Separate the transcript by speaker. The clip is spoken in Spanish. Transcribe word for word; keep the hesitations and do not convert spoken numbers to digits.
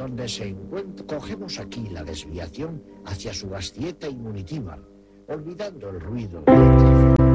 Speaker 1: donde se encuentra. Cogemos aquí la desviación hacia Sugastieta y Munitímar, olvidando el ruido del tráfico.